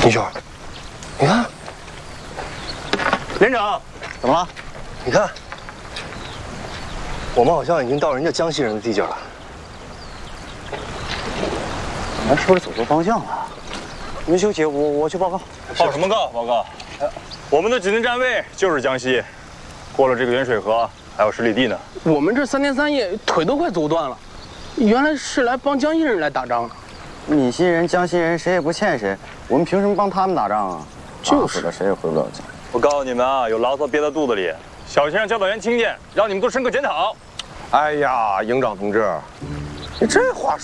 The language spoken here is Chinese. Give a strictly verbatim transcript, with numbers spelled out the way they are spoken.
李九，你看， 连长，怎么了？ 你看，我们好像已经到人家江西人的地界了。 我们是不是走错方向了？你们休息，我我去报告。 报什么告？报告，我们的指定站位就是江西，过了这个远水河还有十里地呢。 我们这三天三夜腿都快走断了，原来是来帮江西人来打仗的。 闽西人、江西人谁也不欠谁，我们凭什么帮他们打仗啊？ 就是的，谁也回不了家。 我告诉你们啊，有牢骚憋在肚子里，小心让教导员听见，让你们都深刻检讨。 哎呀，营长同志，你这话